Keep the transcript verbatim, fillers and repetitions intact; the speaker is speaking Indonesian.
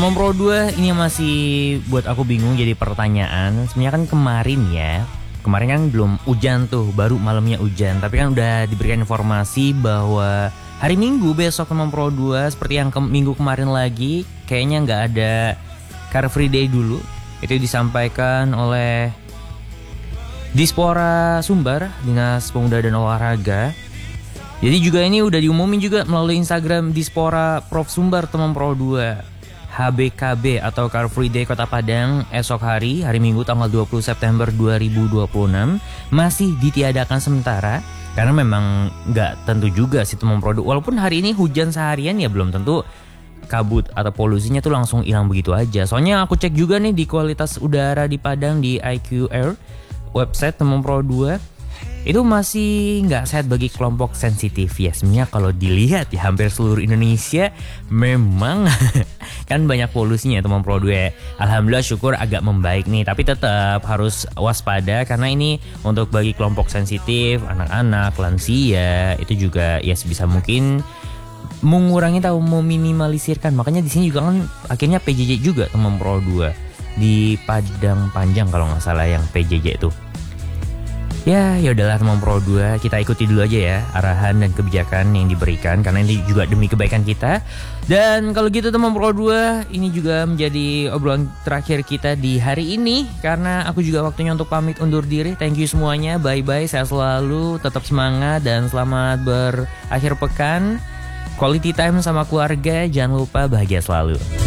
Teman Pro dua ini masih buat aku bingung jadi pertanyaan. Sebenarnya kan kemarin ya, kemarin kan belum hujan tuh, baru malamnya hujan. Tapi kan udah diberikan informasi bahwa hari Minggu besok Teman Pro dua seperti yang ke- minggu kemarin lagi, kayaknya nggak ada Car Free Day dulu. Itu disampaikan oleh Dispora Sumbar, Dinas Pemuda dan Olahraga. Jadi juga ini udah diumumin juga melalui Instagram Dispora Prof Sumbar Teman Pro dua. H B K B atau Car Free Day Kota Padang esok hari, hari Minggu tanggal dua puluh September dua ribu dua puluh enam masih ditiadakan sementara karena memang nggak tentu juga sih Teman Pro dua. Walaupun hari ini hujan seharian ya belum tentu kabut atau polusinya tuh langsung hilang begitu aja. Soalnya aku cek juga nih di kualitas udara di Padang di I Q Air website Teman Pro dua. Itu masih nggak sehat bagi kelompok sensitif ya. Sebenarnya kalau dilihat ya hampir seluruh Indonesia memang kan banyak polusinya Teman Pro dua. Alhamdulillah syukur agak membaik nih. Tapi tetap harus waspada karena ini untuk bagi kelompok sensitif, anak-anak, lansia itu juga ya sebisa mungkin mengurangi atau meminimalisirkan. Makanya di sini juga kan akhirnya P J J juga Teman Pro dua di Padang Panjang kalau nggak salah yang P J J itu. Ya, yaudahlah Teman Pro dua, kita ikuti dulu aja ya arahan dan kebijakan yang diberikan karena ini juga demi kebaikan kita. Dan kalau gitu Teman Pro dua, ini juga menjadi obrolan terakhir kita di hari ini karena aku juga waktunya untuk pamit undur diri. Thank you semuanya, bye-bye, sehat selalu, tetap semangat dan selamat berakhir pekan. Quality time sama keluarga, jangan lupa bahagia selalu.